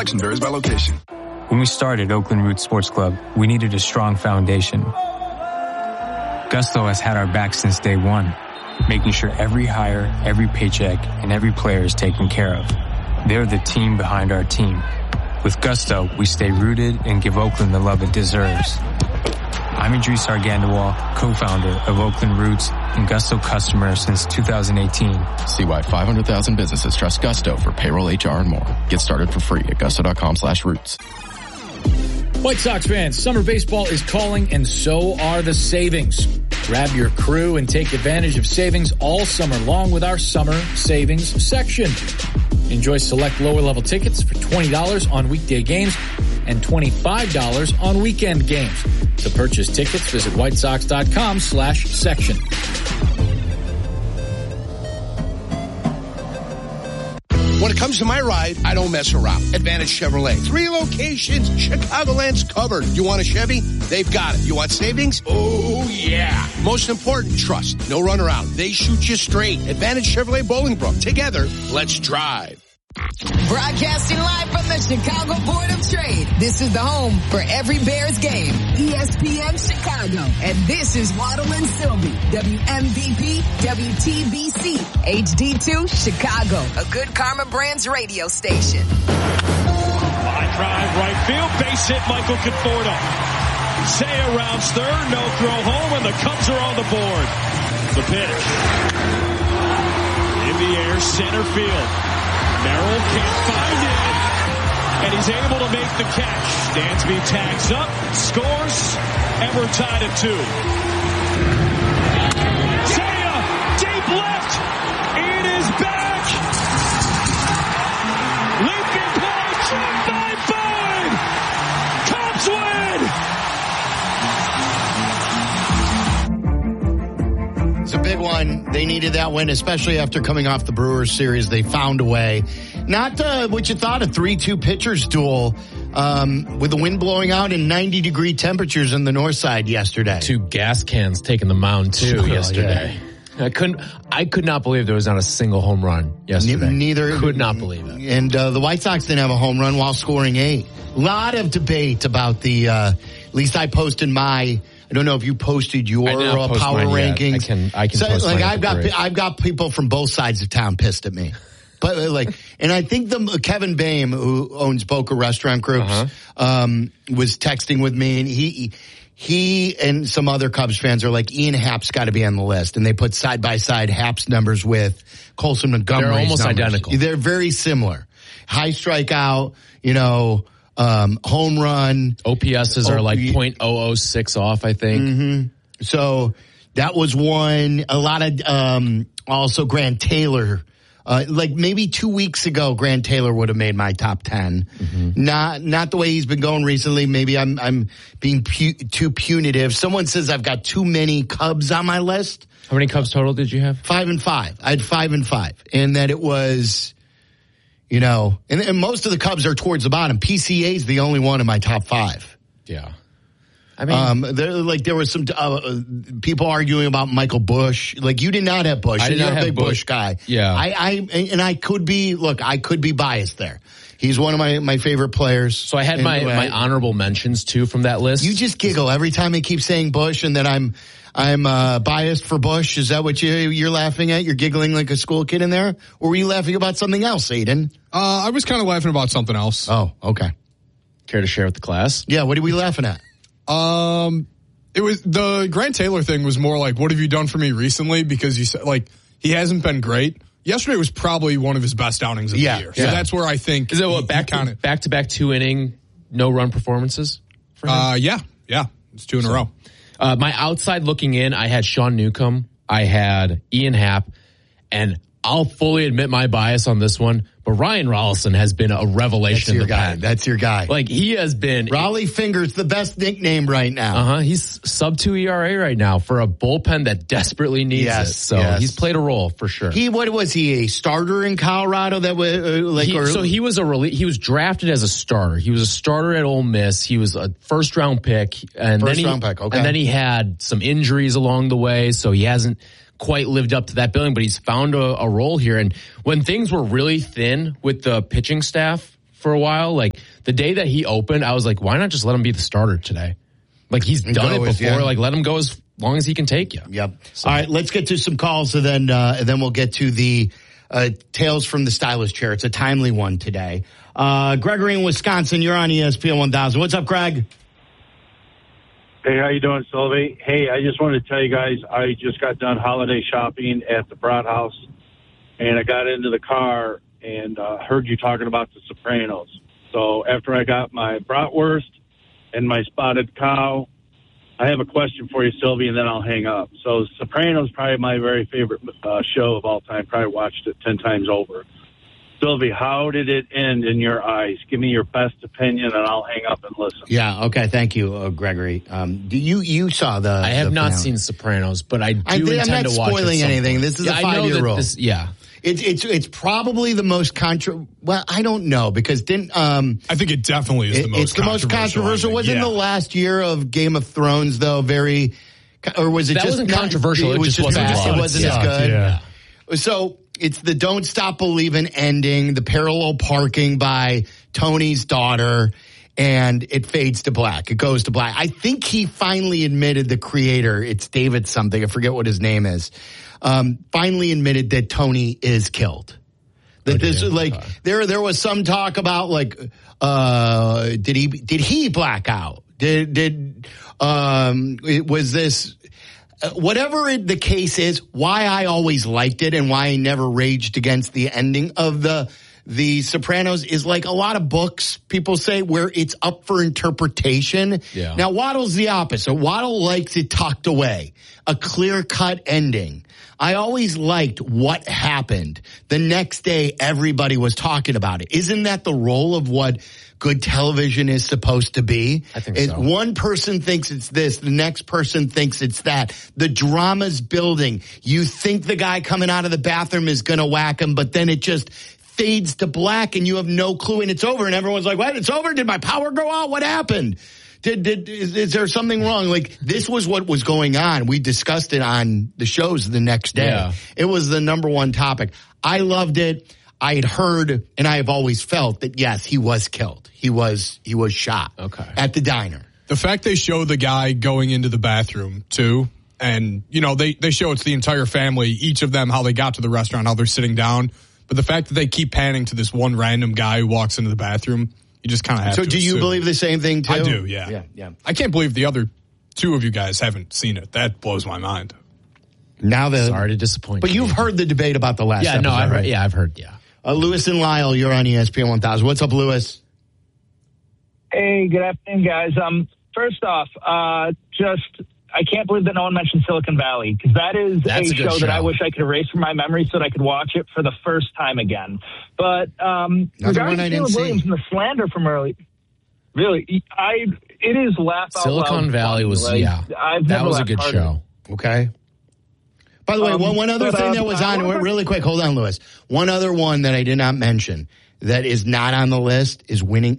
Selection varies by location. When we started Oakland Roots Sports Club, we needed a strong foundation. Gusto has had our back since day one, making sure every hire, every paycheck, and every player is taken care of. They're the team behind our team. With Gusto, we stay rooted and give Oakland the love it deserves. I'm Idris Argandawal, co-founder of Oakland Roots and Gusto customer since 2018. See why 500,000 businesses trust Gusto for payroll, HR, and more. Get started for free at gusto.com/roots. White Sox fans, summer baseball is calling and so are the savings. Grab your crew and take advantage of savings all summer long with our summer savings section. Enjoy select lower level tickets for $20 on weekday games and $25 on weekend games. To purchase tickets, visit whitesox.com/section. When it comes to my ride, I don't mess around. Advantage Chevrolet. 3 locations, Chicagoland's covered. You want a Chevy? They've got it. You want savings? Oh, yeah. Most important, trust. No runaround. They shoot you straight. Advantage Chevrolet Bolingbrook. Together, let's drive. Broadcasting live from the Chicago Board of Trade. This is the home for every Bears game. ESPN Chicago. And this is Waddle and Sylvie. WMVP, WTBC, HD2, Chicago. A Good Karma Brands radio station. Line drive, right field, base hit, Michael Conforto. Seiya rounds third, no throw home, and the Cubs are on the board. The pitch. In the air, center field. Merrill can't find it, and he's able to make the catch. Dansby tags up, scores, and we're tied at 2. Seiya, deep left, it is back. Leaping play, trapped by Boyd. Cubs win. It's a big one. They needed that win, especially after coming off the Brewers series. They found a way. Not what you thought, a 3-2 pitchers duel with the wind blowing out and 90-degree temperatures in the north side yesterday. 2 gas cans taking the mound, too, yesterday. Yeah. I could not believe there was not a single home run yesterday. Neither. Could not believe it. And the White Sox didn't have a home run while scoring 8. A lot of debate about the, at least I posted my... I don't know if you posted your power rankings. I can post like mine. I've got people from both sides of town pissed at me. But and I think Kevin Boehm, who owns Boca Restaurant Groups, was texting with me, and he and some other Cubs fans are like, Ian Happ's got to be on the list, and they put side by side Happ's numbers with Colson Montgomery's They're almost numbers. identical. They're very similar. High strikeout, home run. OPSs are like .006 off, I think. Mm-hmm. So that was one. A lot of also Grant Taylor. Maybe 2 weeks ago, Grant Taylor would have made my top 10. Mm-hmm. Not the way he's been going recently. Maybe I'm being too punitive. Someone says I've got too many Cubs on my list. How many Cubs total did you have? 5 and 5. I had 5 and 5, and that it was. And most of the Cubs are towards the bottom. PCA is the only one in my top 5. Yeah. I mean, there were some people arguing about Michael Bush. Like, you did not have Bush. You're a big Bush guy. Yeah. I could be biased there. He's one of my favorite players. So I had my honorable mentions too from that list. You just giggle every time they keep saying Bush, and then I'm biased for Bush. Is that what you're laughing at? You're giggling like a school kid in there? Or were you laughing about something else, Aiden? I was kind of laughing about something else. Oh, okay. Care to share with the class? Yeah, what are we laughing at? It was the Grant Taylor thing was more like, what have you done for me recently? Because you said, he hasn't been great. Yesterday was probably one of his best outings of the year. So that's where I think. Is it back to back 2-inning, no run performances for him? Yeah. It's 2 in a row. My outside looking in, I had Sean Newcomb, I had Ian Happ, and I'll fully admit my bias on this one, but Ryan Rollison has been a revelation. That's your guy. Like, he has been. Raleigh Fingers, the best nickname right now. He's sub 2 ERA right now for a bullpen that desperately needs it. So he's played a role for sure. What was he, a starter in Colorado? That was he was he was drafted as a starter. He was a starter at Ole Miss. He was a first round pick, and then he had some injuries along the way, so he hasn't quite lived up to that billing, but he's found a role here. And when things were really thin with the pitching staff for a while, like the day that he opened, I was like, why not just let him be the starter today? Like, he's done it before. Yeah. Like, let him go as long as he can take you. Yep. So. All right, let's get to some calls, and then we'll get to the Tales from the Stylist Chair. It's a timely one today. Gregory in Wisconsin, you're on ESPN 1000. What's up, Greg? Hey, how you doing, Sylvie? Hey, I just wanted to tell you guys, I just got done holiday shopping at the Brat House, and I got into the car and heard you talking about The Sopranos. So after I got my bratwurst and my spotted cow, I have a question for you, Sylvie, and then I'll hang up. So Sopranos is probably my very favorite show of all time. Probably watched it 10 times over. Sylvie, how did it end in your eyes? Give me your best opinion, and I'll hang up and listen. Yeah, okay, thank you, Gregory. You saw the... I have not seen Sopranos, but I do intend to watch it. I'm not spoiling anything. This is a 5-year rule. Yeah. It's probably the most well, I don't know, because I think it definitely is the most controversial. It's the most controversial. Wasn't the last year of Game of Thrones, though, very... Or was it that just... That wasn't controversial. It was just bad. It wasn't as good. Yeah. So... It's the Don't Stop Believin' ending, the parallel parking by Tony's daughter, and it fades to black. It goes to black. I think he finally admitted, the creator, it's David something, I forget what his name is, finally admitted that Tony is killed. That there was some talk about did he black out? Was this... Whatever the case is, why I always liked it and why I never raged against the ending of the Sopranos is, like a lot of books, people say, where it's up for interpretation. Yeah. Now, Waddle's the opposite. Waddle likes it tucked away, a clear-cut ending. I always liked what happened. The next day, everybody was talking about it. Isn't that the role of what good television is supposed to be? I think so. One person thinks it's this, the next person thinks it's that. The drama's building. You think the guy coming out of the bathroom is going to whack him, but then it just fades to black and you have no clue and it's over. And everyone's like, what? It's over? Did my power go out? What happened? Is there something wrong? Like, this was what was going on. We discussed it on the shows the next day. Yeah. It was the number one topic. I loved it. I had heard, and I have always felt that, yes, he was killed. He was shot at the diner. The fact they show the guy going into the bathroom, too, and, they show it's the entire family, each of them, how they got to the restaurant, how they're sitting down. But the fact that they keep panning to this one random guy who walks into the bathroom, you just kind of have to So do you believe the same thing, too? I do, yeah. I can't believe the other two of you guys haven't seen it. That blows my mind. Sorry to disappoint But you've heard the debate about the last episode, right? Yeah, I've heard, yeah. Lewis and Lyle, you're on ESPN 1000. What's up, Lewis? Hey, good afternoon, guys. First off, I can't believe that no one mentioned Silicon Valley, because that's a show that I wish I could erase from my memory so that I could watch it for the first time again. But regarding Caleb Williams and the slander from early, really, it is laugh out loud. Silicon Valley was, that was a good show. Okay. By the way, one other thing that was on, really quick, hold on, Lewis. One other one that I did not mention that is not on the list is Winning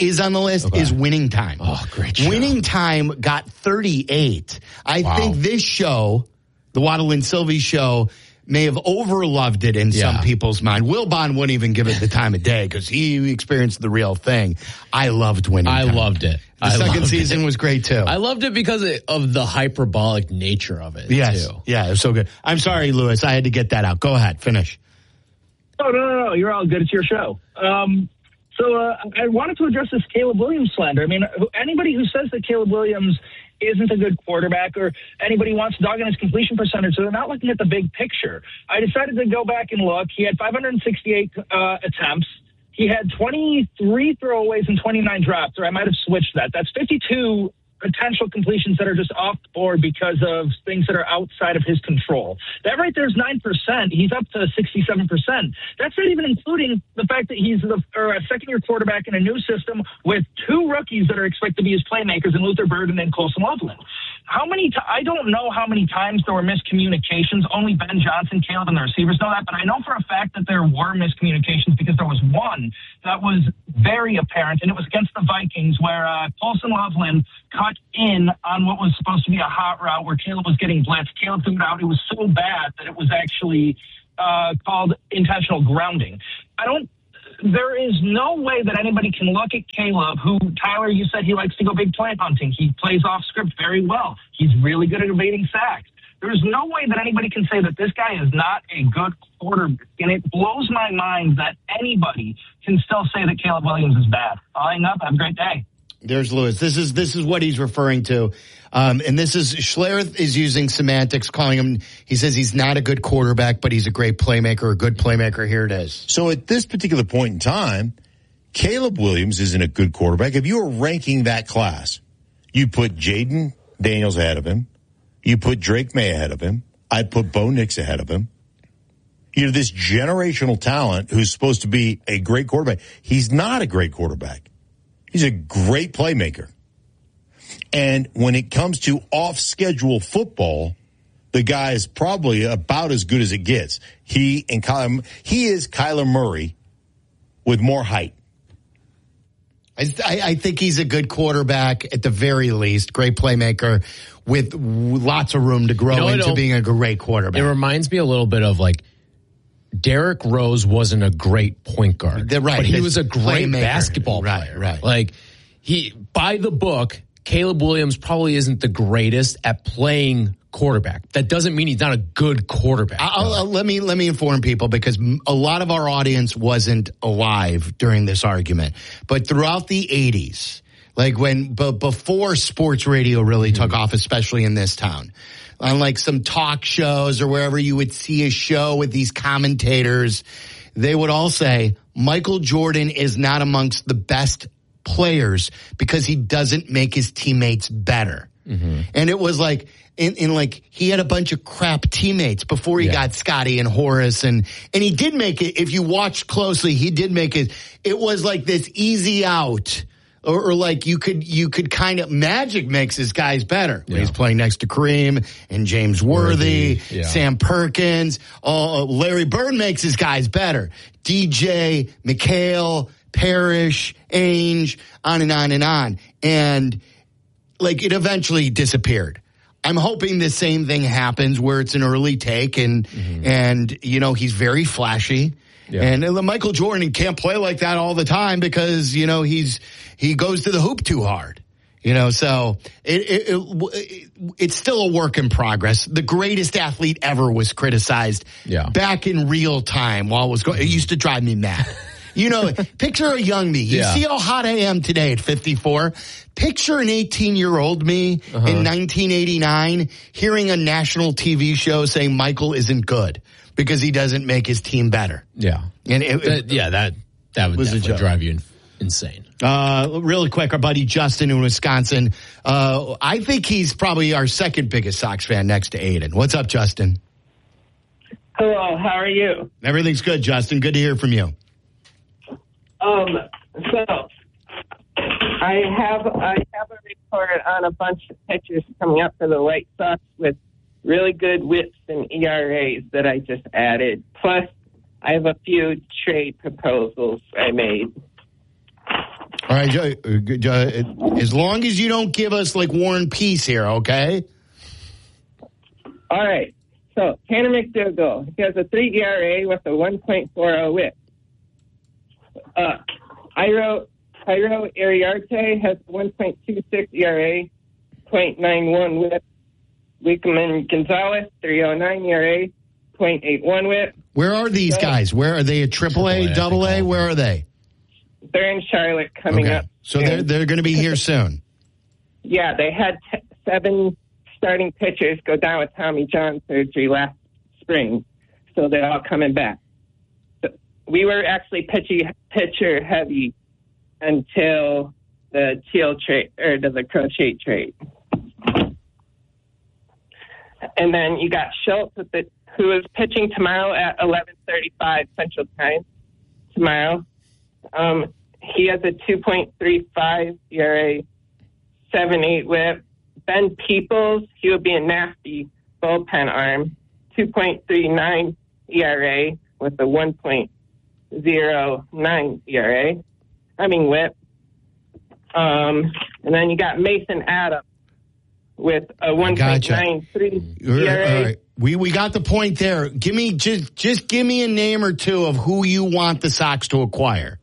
Time. Oh, great show. Winning Time got 38. I think this show, the Waddle and Sylvie show, may have overloved it in some people's mind. Will Bond wouldn't even give it the time of day because he experienced the real thing. I loved Winning Time. I loved it. The second season was great, too. I loved it because of the hyperbolic nature of it, too. Yeah, it was so good. I'm sorry, Lewis. I had to get that out. Go ahead. Finish. Oh, no. You're all good. It's your show. So I wanted to address this Caleb Williams slander. I mean, anybody who says that Caleb Williams isn't a good quarterback or anybody wants to dog on his completion percentage, so they're not looking at the big picture. I decided to go back and look. He had 568 attempts. He had 23 throwaways and 29 drops, or I might have switched that. That's 52 potential completions that are just off the board because of things that are outside of his control. That right there is 9%. He's up to 67%. That's not even including the fact that he's a second-year quarterback in a new system with two rookies that are expected to be his playmakers in Luther Burden and Colson Loveland. I don't know how many times there were miscommunications. Only Ben Johnson, Caleb, and the receivers know that. But I know for a fact that there were miscommunications because there was one that was very apparent, and it was against the Vikings where Colson Loveland cut in on what was supposed to be a hot route where Caleb was getting blitzed. Caleb threw it out. It was so bad that it was actually called intentional grounding. there is no way that anybody can look at Caleb, who, Tyler, you said he likes to go big play hunting. He plays off script very well. He's really good at evading sacks. There's no way that anybody can say that this guy is not a good quarterback. And it blows my mind that anybody can still say that Caleb Williams is bad. I'll hang up. Have a great day. There's Lewis. This is what he's referring to. And this is, Schlereth is using semantics, calling him, he says he's not a good quarterback, but he's a great playmaker, a good playmaker. Here it is. So at this particular point in time, Caleb Williams isn't a good quarterback. If you were ranking that class, you put Jaden Daniels ahead of him. You put Drake May ahead of him. I'd put Bo Nix ahead of him. You know, this generational talent who's supposed to be a great quarterback. He's not a great quarterback. He's a great playmaker. And when it comes to off-schedule football, the guy is probably about as good as it gets. He is Kyler Murray with more height. I think he's a good quarterback at the very least, great playmaker with lots of room to grow into being a great quarterback. It reminds me a little bit of like Derrick Rose wasn't a great point guard, but he was a great basketball player. Right. Like by the book, Caleb Williams probably isn't the greatest at playing quarterback. That doesn't mean he's not a good quarterback. Let me inform people, because a lot of our audience wasn't alive during this argument. But throughout the 80s, like before sports radio really took off, especially in this town, on like some talk shows or wherever you would see a show with these commentators, they would all say Michael Jordan is not amongst the best players because he doesn't make his teammates better. Mm-hmm. And it was like, in like, he had a bunch of crap teammates before he got Scotty and Horace, and he did make it. If you watched closely, he did make it. It was like this easy out, or like you could kind of, Magic makes his guys better. Yeah. He's playing next to Kareem and James Worthy, Sam Perkins. Larry Bird makes his guys better. DJ, McHale, Parrish, Ainge, on and on and on. And like, it eventually disappeared. I'm hoping the same thing happens where it's an early take and you know, he's very flashy. Yeah. And Michael Jordan can't play like that all the time because, you know, he goes to the hoop too hard. You know, so it's still a work in progress. The greatest athlete ever was criticized back in real time while it was going. It used to drive me mad. You know, picture a young me. You see how hot I am today at 54? Picture an 18-year-old me in 1989 hearing a national TV show saying Michael isn't good because he doesn't make his team better. Yeah. And that would definitely drive you insane. Really quick, our buddy Justin in Wisconsin. I think he's probably our second biggest Sox fan next to Aiden. What's up, Justin? Hello, how are you? Everything's good, Justin. Good to hear from you. So I have a report on a bunch of pitchers coming up for the White Sox with really good whips and ERAs that I just added. Plus, I have a few trade proposals I made. All right, as long as you don't give us like War and Peace here, okay? All right. So Tanner McDougal, he has a 3 ERA with a 1.40 whip. Jairo Iriarte has 1.26 ERA, 0.91 whip. Wickman Gonzalez, 3.09 ERA, 0.81 whip. Where are these guys? Where are they? At AAA, AA? Where are they? They're in Charlotte coming up. So they're going to be here soon. Yeah, they had 7 starting pitchers go down with Tommy John surgery last spring, so they're all coming back. We were actually pitcher heavy until the Teal trade or the Crochet trade, and then you got Schultz who is pitching tomorrow at 11:35 Central Time. Tomorrow, he has a 2.35 ERA, 7.8 WHIP. Ben Peoples, he will be a nasty bullpen arm, 2.39 ERA with a 1.09 ERA. WHIP. And then you got Mason Adams with a 1.93 ERA. All right. We got the point there. Give me just give me a name or two of who you want the Sox to acquire.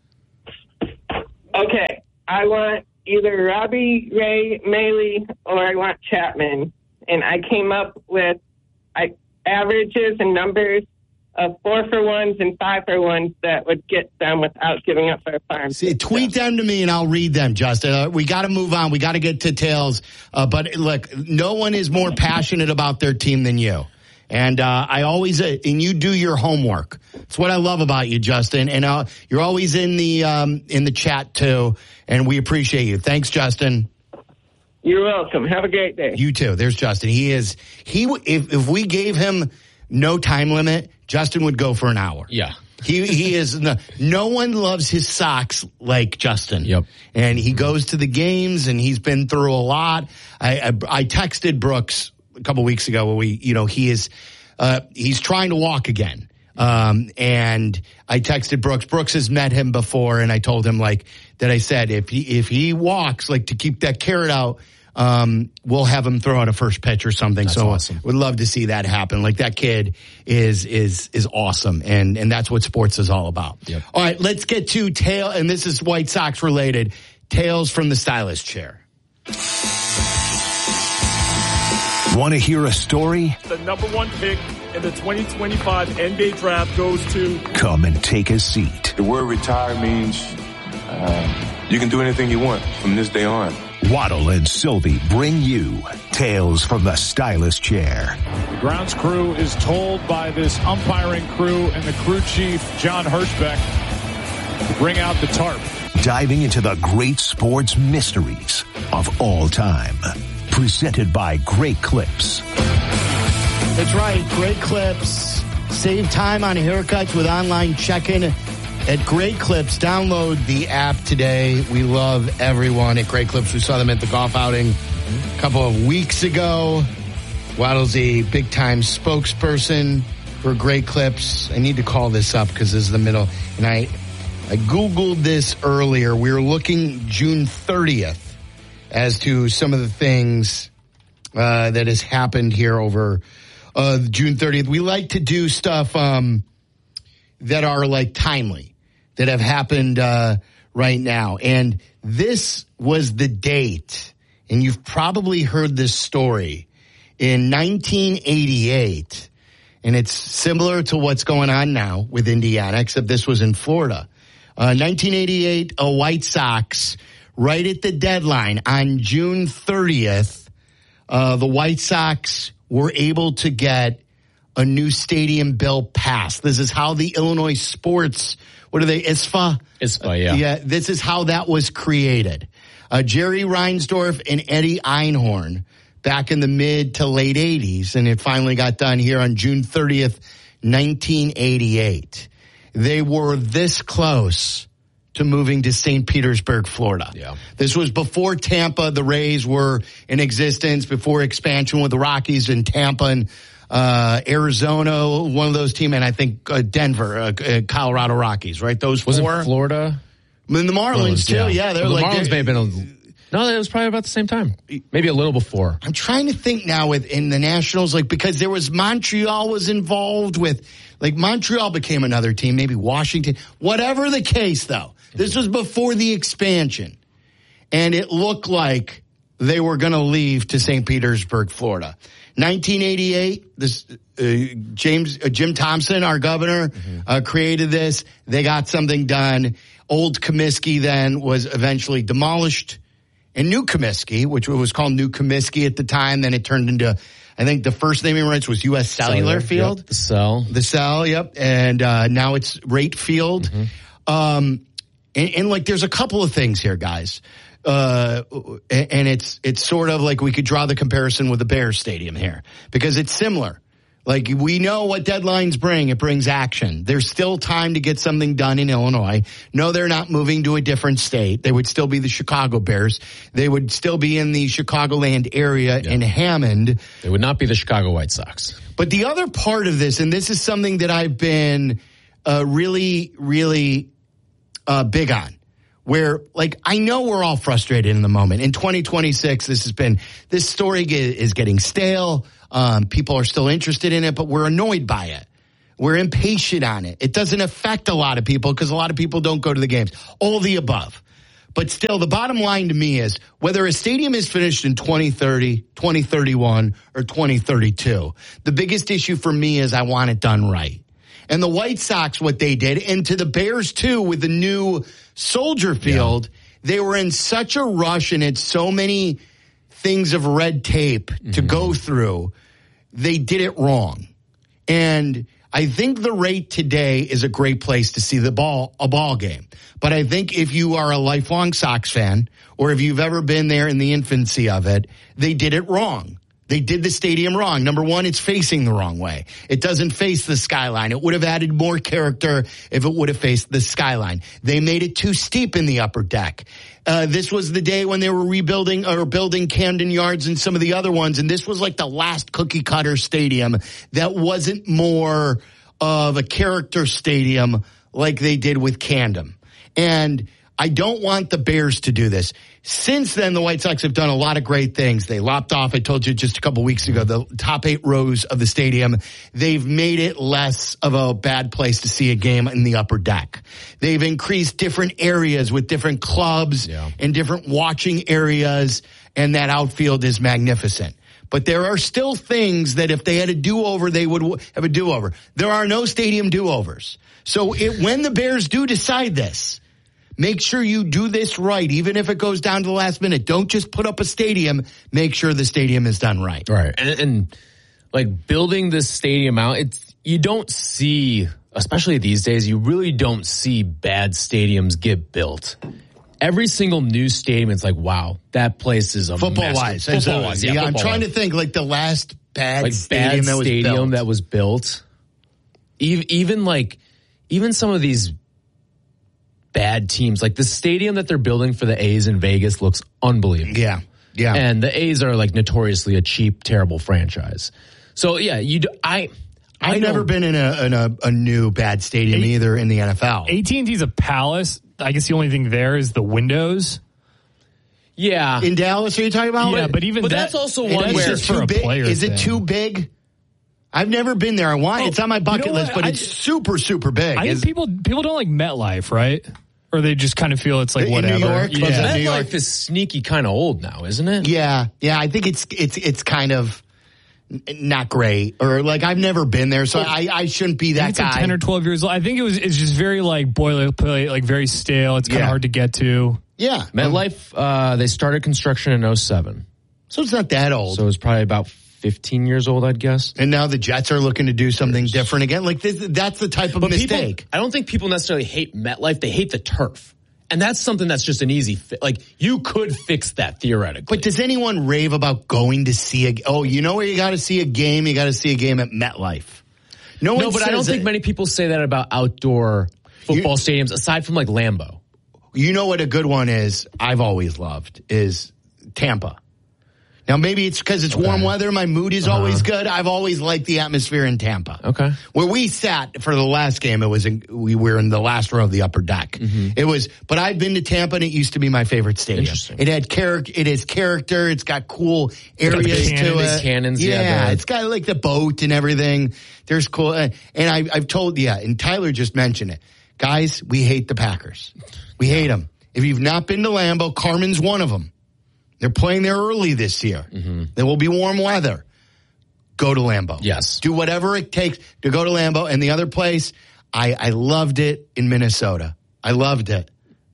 Okay, I want either Robbie Ray Maile or I want Chapman, and I came up with averages and numbers of 4-for-1s and 5-for-1s that would get them without giving up their farm. See, tweet them to me and I'll read them, Justin. We got to move on. We got to get to Tails. But look, no one is more passionate about their team than you. And I always, and you do your homework. It's what I love about you, Justin. And you're always in the chat too. And we appreciate you. Thanks, Justin. You're welcome. Have a great day. You too. There's Justin. If we gave him no time limit, Justin would go for an hour. Yeah. He is, no one loves his Sox like Justin. Yep. And he goes to the games and he's been through a lot. I texted Brooks a couple weeks ago where he's trying to walk again. And I texted Brooks. Brooks has met him before and I told him that I said, if he walks, to keep that carrot out, we'll have him throw out a first pitch or something. That's awesome. Would love to see that happen. That kid is awesome. And that's what sports is all about. Yep. All right, let's get to Tail. And this is White Sox related. Tales from the Stylist Chair. Want to hear a story? The number one pick in the 2025 NBA draft goes to... Come and take a seat. The word retire means you can do anything you want from this day on. Waddle and Sylvie bring you Tales from the Stylist Chair. The grounds crew is told by this umpiring crew and the crew chief, John Hirschbeck, to bring out the tarp. Diving into the great sports mysteries of all time. Presented by Great Clips. That's right, Great Clips. Save time on haircuts with online check-in at Great Clips. Download the app today. We love everyone at Great Clips. We saw them at the golf outing a couple of weeks ago. Waddle's a big-time spokesperson for Great Clips. I need to call this up because this is the middle. And I Googled this earlier. We were looking June 30th. As to some of the things that has happened here over June 30th. We like to do stuff that are timely, that have happened right now. And this was the date, and you've probably heard this story, in 1988. And it's similar to what's going on now with Indiana, except this was in Florida. 1988, a White Sox... Right at the deadline on June 30th, the White Sox were able to get a new stadium bill passed. This is how the Illinois sports, what are they, ISFA? ISFA, yeah. Yeah, this is how that was created. Jerry Reinsdorf and Eddie Einhorn back in the mid to late 80s, and it finally got done here on June 30th, 1988. They were this close to moving to St. Petersburg, Florida. Yeah. This was before Tampa, the Rays were in existence, before expansion with the Rockies in Tampa and Arizona, one of those teams, and I think Denver, Colorado Rockies, right? Those four. Wasn't Florida? I mean, the Marlins, too. Yeah, they're the Marlins may have been no, it was probably about the same time. Maybe a little before. I'm trying to think now in the Nationals, because there was Montreal was involved with, Montreal became another team, maybe Washington. Whatever the case, though. This was before the expansion, and it looked like they were going to leave to St. Petersburg, Florida. 1988, this Jim Thompson, our governor, created this. They got something done. Old Comiskey then was eventually demolished, and New Comiskey, which was called New Comiskey at the time, then it turned into, I think the first naming rights was U.S. Cellular Field. Yep, the Cell, yep, and now it's Rate Field. And there's a couple of things here, guys. And it's sort of like we could draw the comparison with the Bears Stadium here because it's similar. We know what deadlines bring. It brings action. There's still time to get something done in Illinois. No, they're not moving to a different state. They would still be the Chicago Bears. They would still be in the Chicagoland area in Hammond. They would not be the Chicago White Sox. But the other part of this, and this is something that I've been really, really big on, where, like, I know we're all frustrated in the moment. In 2026, this story is getting stale. People are still interested in it, but we're annoyed by it. We're impatient on it. It doesn't affect a lot of people because a lot of people don't go to the games. All the above. But still, the bottom line to me is whether a stadium is finished in 2030, 2031, or 2032, the biggest issue for me is I want it done right. And the White Sox, what they did, and to the Bears too, with the new Soldier Field, they were in such a rush and had so many things of red tape to go through. They did it wrong. And I think the rate today is a great place to see a ball game. But I think if you are a lifelong Sox fan, or if you've ever been there in the infancy of it, they did it wrong. They did the stadium wrong. Number one, it's facing the wrong way. It doesn't face the skyline. It would have added more character if it would have faced the skyline. They made it too steep in the upper deck. This was the day when they were rebuilding or building Camden Yards and some of the other ones. And this was like the last cookie cutter stadium that wasn't more of a character stadium like they did with Camden. And I don't want the Bears to do this. Since then, the White Sox have done a lot of great things. They lopped off, I told you just a couple weeks ago, the top 8 rows of the stadium. They've made it less of a bad place to see a game in the upper deck. They've increased different areas with different clubs and different watching areas, and that outfield is magnificent. But there are still things that if they had a do-over, they would have a do-over. There are no stadium do-overs. So when the Bears do decide this, make sure you do this right, even if it goes down to the last minute. Don't just put up a stadium. Make sure the stadium is done right. Right. And like building this stadium out, you don't see, especially these days, you really don't see bad stadiums get built. Every single new stadium, it's like, wow, that place is a football-wise. Football-wise, yeah, I'm trying to think like the last bad stadium that was built. Even some of these bad teams, like the stadium that they're building for the A's in Vegas looks unbelievable. Yeah. And the A's are like notoriously a cheap, terrible franchise. So yeah, I've never been in a new bad stadium either in the NFL. AT&T's a palace. I guess the only thing there is the windows. Yeah. In Dallas, are you talking about? Yeah, but that's also one where it's too big. Is it too big? I've never been there. It's on my bucket list, but it's super, super big. I think people don't like MetLife, right? Or they just kind of feel it's like whatever. New York, MetLife is sneaky kind of old now, isn't it? Yeah. I think it's kind of not great, or like I've never been there, so I shouldn't be that guy. Like 10 or 12 years old. I think it's just very like boilerplate, like very stale. It's kind of hard to get to. Yeah. MetLife, they started construction in 2007. So it's not that old. So it's probably about 15 years old, I'd guess. And now the Jets are looking to do something different again. Like that's the type of mistake. I don't think people necessarily hate MetLife. They hate the turf. And that's something that's just an easy fix. Like, you could fix that theoretically. But does anyone rave about going to see you know where you got to see a game? You got to see a game at MetLife. No, but I don't think many people say that about outdoor football stadiums, aside from like Lambeau. You know what a good one is, I've always loved, is Tampa. Now, maybe it's because it's warm weather. My mood is always good. I've always liked the atmosphere in Tampa. Okay. Where we sat for the last game, we were in the last row of the upper deck. But I've been to Tampa, and it used to be my favorite stadium. Interesting. It had character. It has character. It's got cool areas to it. Cannons. Yeah, it's got like the boat and everything. There's cool. And I've told, and Tyler just mentioned it. Guys, we hate the Packers. We hate them. If you've not been to Lambeau, Carmen's one of them. They're playing there early this year. There will be warm weather. Go to Lambeau. Yes. Do whatever it takes to go to Lambeau. And the other place, I loved it in Minnesota. I loved it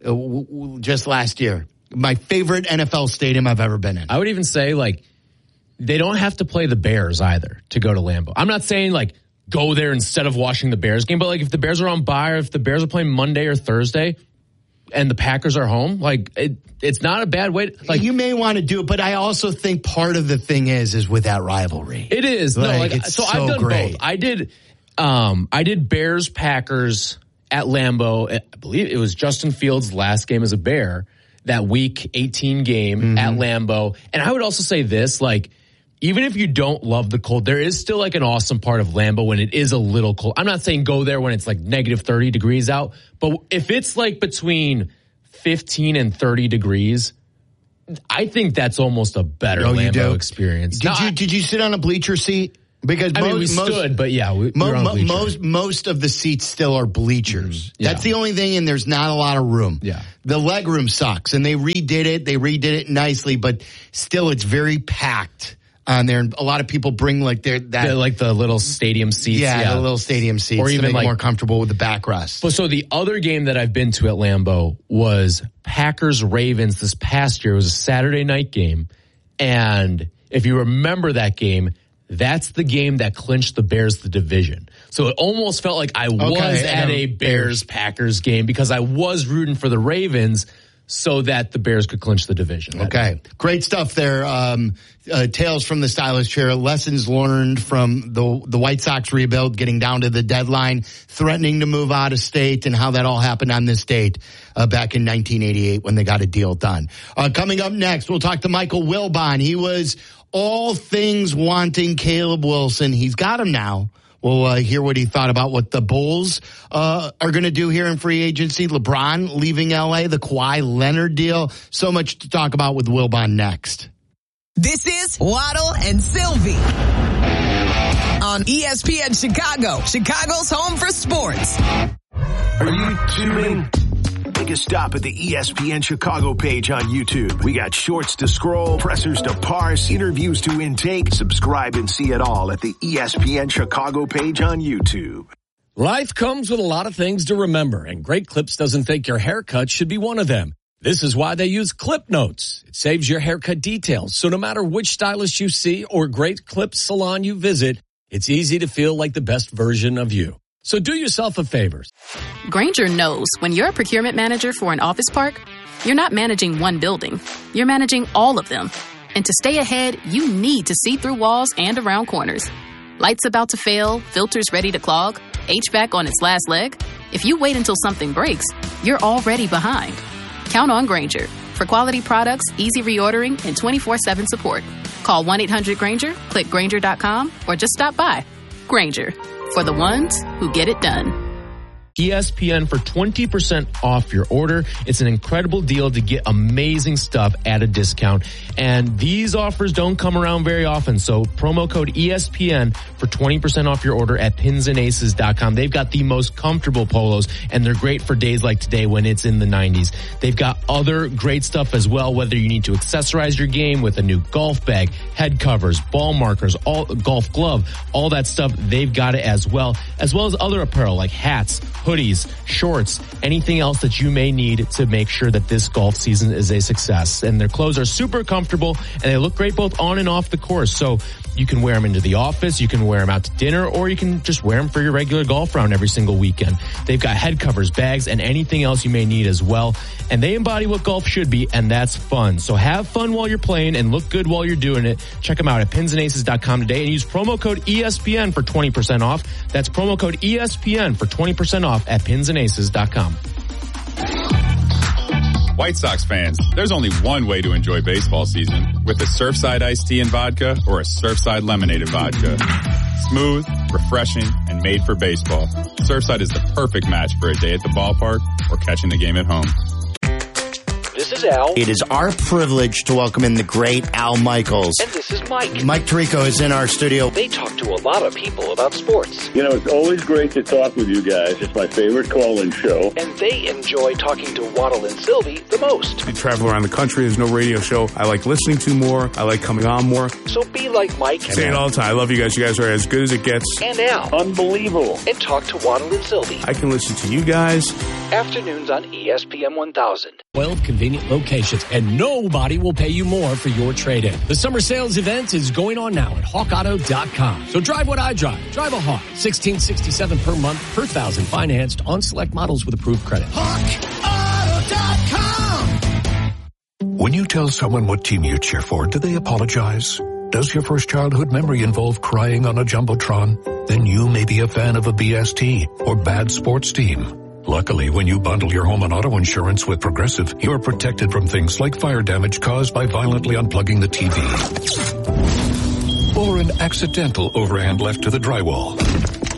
just last year. My favorite NFL stadium I've ever been in. I would even say, like, they don't have to play the Bears either to go to Lambeau. I'm not saying, like, go there instead of watching the Bears game, but, like, if the Bears are on bye or if the Bears are playing Monday or Thursday and the Packers are home, like, it's not a bad way. Like, you may want to do it, but I also think part of the thing is with that rivalry. It is. So I've done great. both. I did Bears Packers at Lambeau. I believe it was Justin Fields' last game as a Bear, that Week 18 game at Lambeau. And I would also say this, like, even if you don't love the cold, there is still like an awesome part of Lambeau when it is a little cold. I'm not saying go there when it's like negative 30 degrees out, but if it's like between 15 and 30 degrees, I think that's almost a better Lambeau experience. Did you sit on a bleacher seat? Because we stood, but yeah, we were on bleachers. Most of the seats still are bleachers. Yeah. That's the only thing, and there's not a lot of room. Yeah. The leg room sucks, and they redid it nicely, but still it's very packed on there. And a lot of people bring like the little stadium seats. Yeah, the little stadium seats, or even to make more comfortable with the backrest. But so the other game that I've been to at Lambeau was Packers-Ravens this past year. It was a Saturday night game, and if you remember that game, that's the game that clinched the Bears the division. So it almost felt like I was at a Bears-Packers game because I was rooting for the Ravens so that the Bears could clinch the division. Okay. Great stuff there. Tales from the Stylist Chair. Lessons learned from the White Sox rebuild, getting down to the deadline, threatening to move out of state, and how that all happened on this date back in 1988 when they got a deal done. Coming up next, we'll talk to Michael Wilbon. He was all things wanting Caleb Wilson. He's got him now. We'll hear what he thought about what the Bulls are going to do here in free agency. LeBron leaving L.A., the Kawhi Leonard deal. So much to talk about with Wilbon next. This is Waddle and Sylvie on ESPN Chicago, Chicago's home for sports. Are you tuning? Take a stop at the ESPN Chicago page on YouTube. We got shorts to scroll, pressers to parse, interviews to intake. Subscribe and see it all at the ESPN Chicago page on YouTube. Life comes with a lot of things to remember, and Great Clips doesn't think your haircut should be one of them. This is why they use Clip Notes. It saves your haircut details, so no matter which stylist you see or Great Clips salon you visit, it's easy to feel like the best version of you. So do yourself a favor. Grainger knows when you're a procurement manager for an office park, you're not managing one building. You're managing all of them. And to stay ahead, you need to see through walls and around corners. Lights about to fail, filters ready to clog, HVAC on its last leg. If you wait until something breaks, you're already behind. Count on Grainger. For quality products, easy reordering, and 24/7 support. Call 1-800-GRAINGER, click Grainger.com, or just stop by. Grainger. For the ones who get it done. ESPN for 20% off your order. It's an incredible deal to get amazing stuff at a discount. And these offers don't come around very often. So promo code ESPN for 20% off your order at pinsandaces.com. They've got the most comfortable polos, and they're great for days like today when it's in the 90s. They've got other great stuff as well, whether you need to accessorize your game with a new golf bag, head covers, ball markers, all golf glove, all that stuff. They've got it as well as other apparel like hats, hoodies, shorts, anything else that you may need to make sure that this golf season is a success. And their clothes are super comfortable, and they look great both on and off the course. So you can wear them into the office, you can wear them out to dinner, or you can just wear them for your regular golf round every single weekend. They've got head covers, bags, and anything else you may need as well. And they embody what golf should be, and that's fun. So have fun while you're playing and look good while you're doing it. Check them out at pinsandaces.com today and use promo code ESPN for 20% off. That's promo code ESPN for 20% off at pinsandaces.com. White Sox fans, there's only one way to enjoy baseball season, with a Surfside iced tea and vodka or a Surfside lemonade and vodka. Smooth, refreshing, and made for baseball. Surfside is the perfect match for a day at the ballpark or catching the game at home. This is Al. It is our privilege to welcome in the great Al Michaels. And this is Mike. Mike Tirico is in our studio. They talk to a lot of people about sports. You know, it's always great to talk with you guys. It's my favorite call-in show. And they enjoy talking to Waddle and Sylvie the most. I travel around the country. There's no radio show I like listening to more. I like coming on more. So be like Mike. I say it all the time. I love you guys. You guys are as good as it gets. And Al. Unbelievable. And talk to Waddle and Sylvie. I can listen to you guys. Afternoons on ESPN 1000. 12 convenient locations, and nobody will pay you more for your trade-in. The summer sales event is going on now at hawkauto.com. So drive what I drive. Drive a Hawk. $1,667 per month per $1,000 financed on select models with approved credit. hawkauto.com. When you tell someone what team you cheer for, do they apologize? Does your first childhood memory involve crying on a Jumbotron? Then you may be a fan of a BST or bad sports team. Luckily, when you bundle your home and auto insurance with Progressive, you're protected from things like fire damage caused by violently unplugging the TV or an accidental overhand left to the drywall.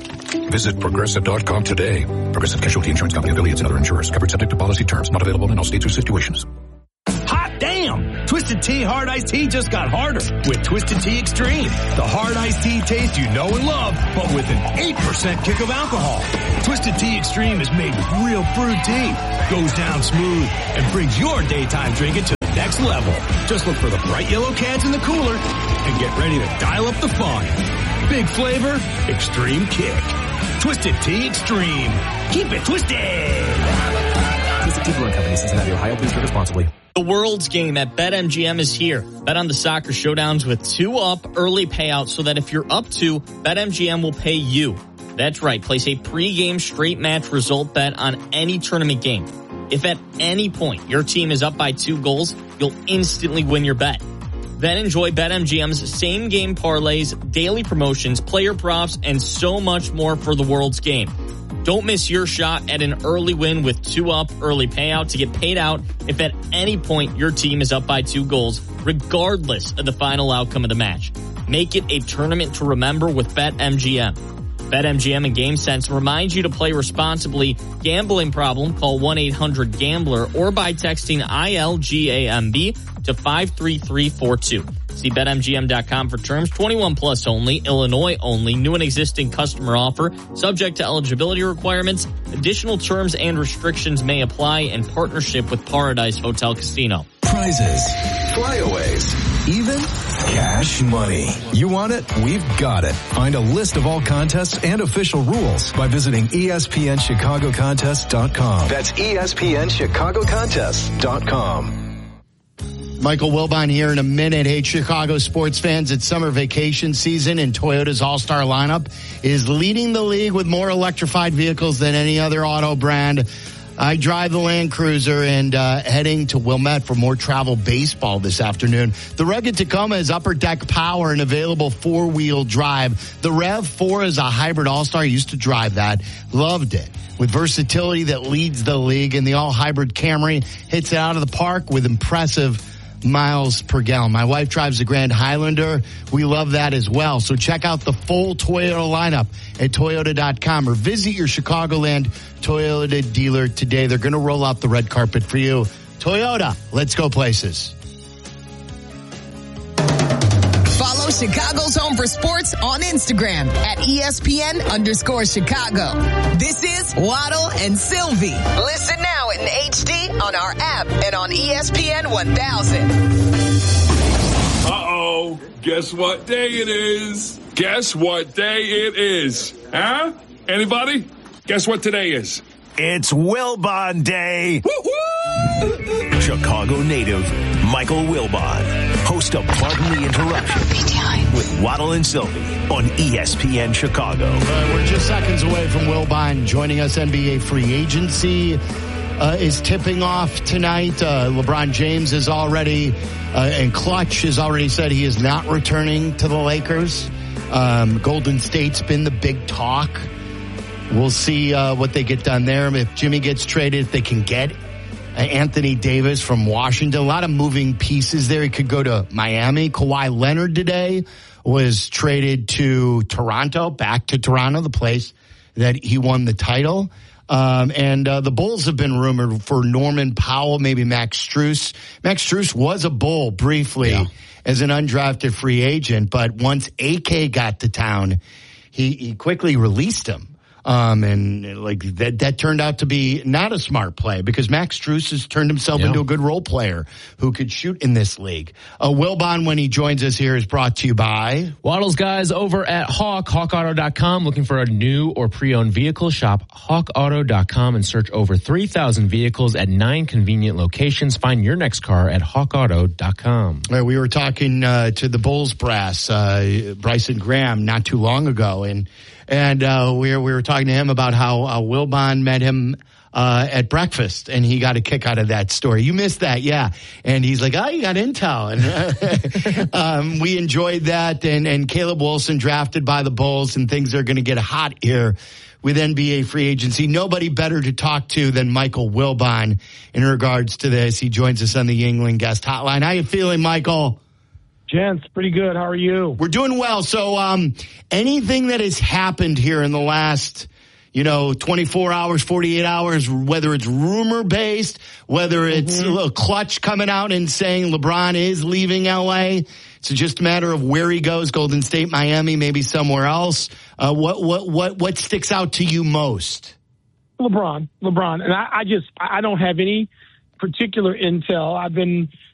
Visit Progressive.com today. Progressive Casualty Insurance Company, affiliates, and other insurers. Covered subject to policy terms. Not available in all states or situations. Hot damn! Twisted Tea Hard Iced Tea just got harder with Twisted Tea Extreme. The hard iced tea taste you know and love, but with an 8% kick of alcohol. Twisted Tea Extreme is made with real brewed tea, goes down smooth, and brings your daytime drinking to the next level. Just look for the bright yellow cans in the cooler and get ready to dial up the fun. Big flavor, extreme kick. Twisted Tea Extreme. Keep it twisted. Twisted Tea Brewing Company, Cincinnati, Ohio. Please drink responsibly. The World's Game at BetMGM is here. Bet on the soccer showdowns with 2-up early payouts so that if you're up 2, BetMGM will pay you. That's right. Place a pre-game straight match result bet on any tournament game. If at any point your team is up by 2 goals, you'll instantly win your bet. Then enjoy BetMGM's same game parlays, daily promotions, player props, and so much more for the World's Game. Don't miss your shot at an early win with 2-up early payout to get paid out if at any point your team is up by 2 goals, regardless of the final outcome of the match. Make it a tournament to remember with BetMGM. BetMGM and GameSense remind you to play responsibly. Gambling problem? Call 1-800-GAMBLER or by texting ILGAMB to 53342. See BetMGM.com for terms. 21 plus only. Illinois only. New and existing customer offer. Subject to eligibility requirements. Additional terms and restrictions may apply in partnership with Paradise Hotel Casino. Prizes, flyaways, even cash money. You want it? We've got it. Find a list of all contests and official rules by visiting ESPNChicagoContest.com. That's ESPNChicagoContest.com. Michael Wilbon here in a minute. Hey, Chicago sports fans, it's summer vacation season, and Toyota's all-star lineup is leading the league with more electrified vehicles than any other auto brand. I drive the Land Cruiser and heading to Wilmette for more travel baseball this afternoon. The rugged Tacoma is upper deck power and available 4-wheel drive. The RAV4 is a hybrid all-star. I used to drive that. Loved it. With versatility that leads the league, and the all-hybrid Camry hits it out of the park with impressive miles per gallon. My wife drives the Grand Highlander. We love that as well. So check out the full Toyota lineup at Toyota.com or visit your Chicagoland Toyota dealer today. They're going to roll out the red carpet for you. Toyota, let's go places. Follow Chicago's Home for Sports on Instagram at ESPN_Chicago. This is Waddle and Sylvie. Listen now in HD on our app and on ESPN 1000. Uh-oh. Guess what day it is? Guess what day it is? Huh? Anybody? Guess what today is? It's Wilbon Day. Woo-hoo! Chicago native Michael Wilbon, host of Pardon the Interruption with Waddle and Sylvie on ESPN Chicago. We're just seconds away from Wilbon joining us. NBA free agency is tipping off tonight. LeBron James is already, and Clutch has already said he is not returning to the Lakers. Golden State's been the big talk. We'll see what they get done there. If Jimmy gets traded, if they can get Anthony Davis from Washington. A lot of moving pieces there. He could go to Miami. Kawhi Leonard today was traded to Toronto, back to Toronto, the place that he won the title. And the Bulls have been rumored for Norman Powell, maybe Max Strus. Max Strus was a Bull briefly as an undrafted free agent, but once AK got to town, he quickly released him. And like that turned out to be not a smart play because Max Strus has turned himself into a good role player who could shoot in this league. Wilbon, when he joins us here, is brought to you by Waddle's guys over at hawkauto.com. Looking for a new or pre-owned vehicle? Shop hawkauto.com and search over 3,000 vehicles at 9 convenient locations. Find your next car at hawkauto.com. All right, we were talking to the Bulls brass, Bryson Graham, not too long ago, and we were talking to him about how Wilbon met him at breakfast, and he got a kick out of that story. You missed that, yeah. And he's like, oh, you got intel. And we enjoyed that. And Caleb Wilson drafted by the Bulls, and things are going to get hot here with NBA free agency. Nobody better to talk to than Michael Wilbon in regards to this. He joins us on the Yuengling Guest Hotline. How you feeling, Michael? Gents, pretty good. How are you? We're doing well. So anything that has happened here in the last, 24 hours, 48 hours, whether it's rumor-based, whether it's a Clutch coming out and saying LeBron is leaving L.A., it's just a matter of where he goes, Golden State, Miami, maybe somewhere else. What sticks out to you most? LeBron. And I don't have any particular intel. I've been